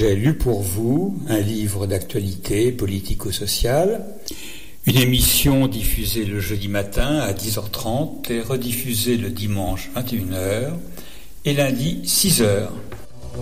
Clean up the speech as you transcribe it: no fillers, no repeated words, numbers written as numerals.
j'ai lu pour vous un livre d'actualité politico-sociale, une émission diffusée le jeudi matin à 10h30 et rediffusée le dimanche 21h et lundi 6h.